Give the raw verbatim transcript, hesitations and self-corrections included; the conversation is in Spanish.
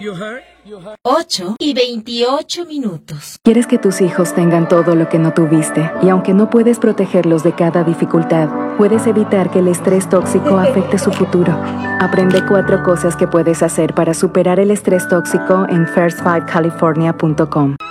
ocho y veintiocho minutos. Quieres que tus hijos tengan todo lo que no tuviste, y aunque no puedes protegerlos de cada dificultad, puedes evitar que el estrés tóxico afecte su futuro. Aprende cuatro cosas que puedes hacer para superar el estrés tóxico en first five california punto com.